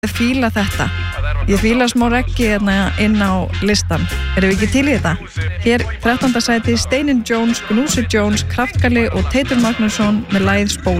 fíla þetta. Ég fíla smá reggi hérna inn á listan. Erum við ekki til í þetta? Hér 13. sæti Steinun Jones, Gnúsi Jones, Kraftgali og Teitur Magnússon með lagið Spóla.